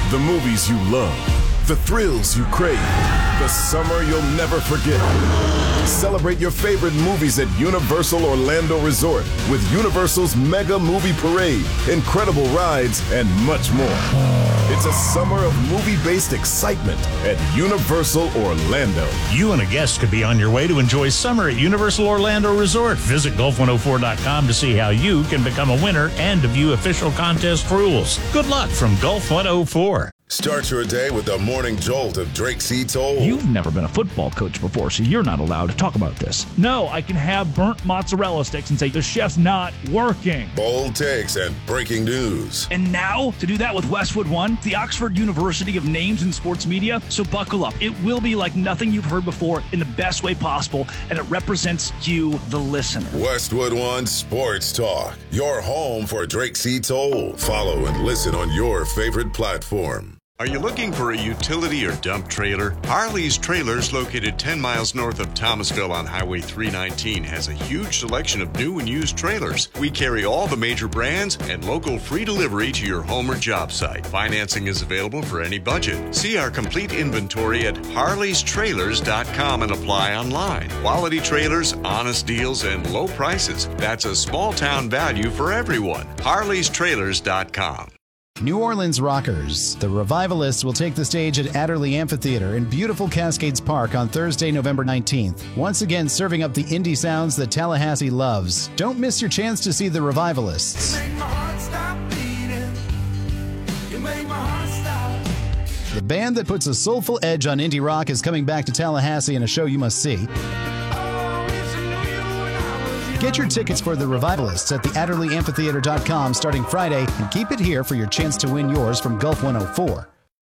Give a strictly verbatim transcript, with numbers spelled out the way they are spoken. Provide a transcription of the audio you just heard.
The movies you love. The thrills you crave. The summer you'll never forget. Celebrate your favorite movies at Universal Orlando Resort with Universal's Mega Movie Parade, incredible rides, and much more. It's a summer of movie-based excitement at Universal Orlando. You and a guest could be on your way to enjoy summer at Universal Orlando Resort. Visit golf one oh four dot com to see how you can become a winner and to view official contest rules. Good luck from Golf one oh four. Start your day with the morning jolt of Drake C. Toll. You've never been a football coach before, so you're not allowed to talk about this. No, I can have burnt mozzarella sticks and say the chef's not working. Bold takes and breaking news. And now, to do that with Westwood One, the Oxford University of Names in Sports Media. So buckle up. It will be like nothing you've heard before in the best way possible, and it represents you, the listener. Westwood One Sports Talk, your home for Drake C. Toll. Follow and listen on your favorite platform. Are you looking for a utility or dump trailer? Harley's Trailers, located ten miles north of Thomasville on Highway three nineteen, has a huge selection of new and used trailers. We carry all the major brands and local free delivery to your home or job site. Financing is available for any budget. See our complete inventory at harleys trailers dot com and apply online. Quality trailers, honest deals, and low prices. That's a small town value for everyone. harleys trailers dot com. New Orleans Rockers. The Revivalists will take the stage at Adderley Amphitheater in beautiful Cascades Park on Thursday, November nineteenth. Once again, serving up the indie sounds that Tallahassee loves. Don't miss your chance to see the Revivalists. You make my heart stop beating. You make my heart stop. The band that puts a soulful edge on indie rock is coming back to Tallahassee in a show you must see. Get your tickets for the Revivalists at the adderley amphitheater dot com starting Friday and keep it here for your chance to win yours from Gulf one oh four.